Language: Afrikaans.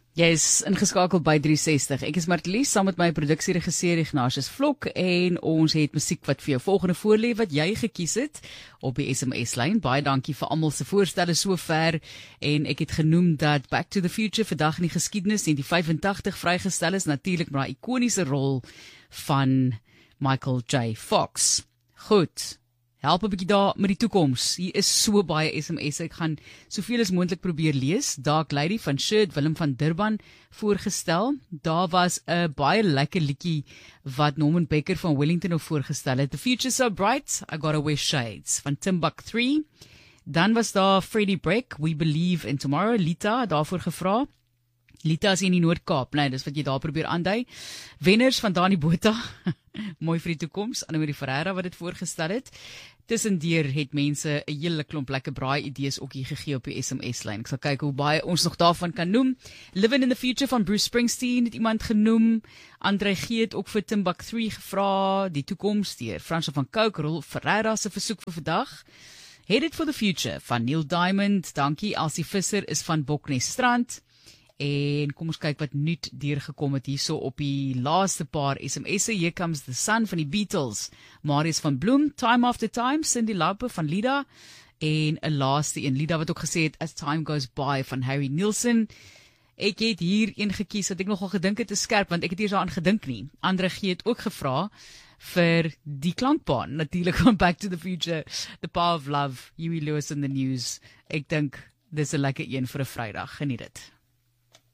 Jy is ingeskakeld by 360. Ek is Martelies saam met my produksieregisseur Ignatius Vlok en ons het musiek wat vir jou volgende voorlê wat jy gekies het op die SMS-lyn. Baie dankie vir almal se voorstelle sover en ek het genoem dat Back to the Future vandag in die geskiedenis in die 85 vrygestel is, natuurlik met 'n ikoniese rol van Michael J. Fox. Goed. Help 'n bietjie daar met die toekoms. Hier is so baie SMS. Ek gaan soveel as moontlik probeer lees. Dark Lady van Shirt, Willem van Durban voorgestel. Daar was 'n baie lekker liedjie wat Norman Becker van Wellington ook voorgestel het. The Future So Bright, I Gotta Wear Shades van Timbuk 3. Dan was daar Freddie Breck, We Believe in Tomorrow. Lita daarvoor gevra. Lita is in die Noord-Kaap, nee, dis wat jy daar probeer aandui. Wenners van Dani Botha, mooi vir die toekoms, Annemarie Ferreira wat dit voorgestel het. Tussendeur het mense 'n hele klomp lekker braai idees ook hier gegee op die SMS-lyn. Ek sal kyk hoe baie ons nog daarvan kan noem. Living in the Future van Bruce Springsteen het iemand genoem. Andre G het ook vir Timbuk 3 gevra. Die toekoms deur Fransjo van Cooke, Rolf Ferreira se versoek vir vandag. Headed for the Future van Neil Diamond. Dankie. Elsie Visser is van Boknes Strand. En kom ons kyk wat nuut deurgekom het hierso op die laaste paar SMS'e. Here Comes the Sun van die Beatles. Marius van Bloem, Time After Time, Cindy Lauper van Lida. En 'n laaste een, Lida wat ook gesê het, As Time Goes By van Harry Nilsson. Ek het hier een gekies wat ek nogal gedink het is skerp, want ek het eers daaraan gedink nie. Andre G het ook gevra vir die klankbaan. Natuurlik van Back to the Future, The Power of Love, Huey Lewis and the News. Ek dink dis 'n lekker een vir 'n Vrydag. Geniet dit.